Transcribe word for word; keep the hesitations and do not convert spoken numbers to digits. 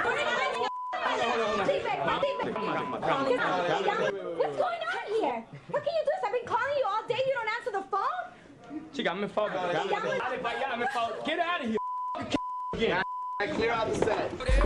What's going on here? How can you do this? I've been calling you all day. You don't answer the phone? Chica, I'm in fault. Chica, I'm in fault. Get out of here. I clear out the set.